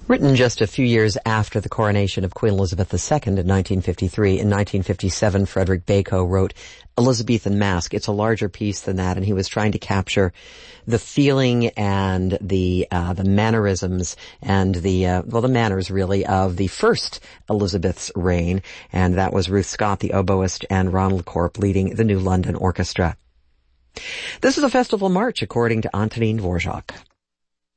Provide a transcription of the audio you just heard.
Written just a few years after the coronation of Queen Elizabeth II in 1953, in 1957, Frederick Bacon wrote Elizabethan Masque. It's a larger piece than that, and he was trying to capture the feeling and the mannerisms and the manners really of the first Elizabeth's reign, and that was Ruth Scott, the oboist, and Ronald Corp leading the New London Orchestra. This is a festival march, according to Antonin Dvorak.